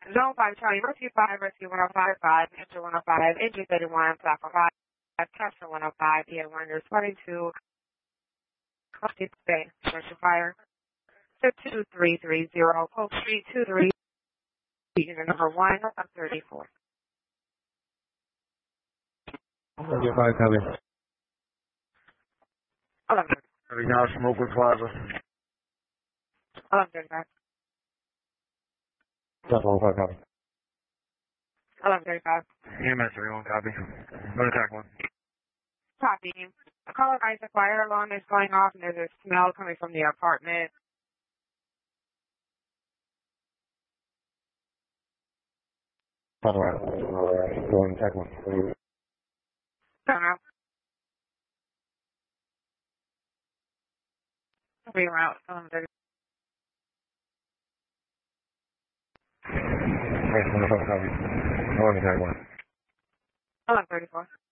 Zone 5, Charlie, Rescue 5, Rescue 105, Enter 105, Engine 31, Platform 5, Capture 105, EA1, you're responding to Bay, Commercial Fire, 2330, Polk Street, 23, unit number 1 of 34. Rescue 5, copy. 11. Copy now, Smoker Plaza. 1135. 105, copy. 1135. EMS 31, copy. Go to attack 1. Copy. A call advised the fire alarm is going off and there's a smell coming from the apartment. Alright. Go to attack 1. Turn out. Reroute. 1135. Right, 105, copy. Go to attack 1. 1134.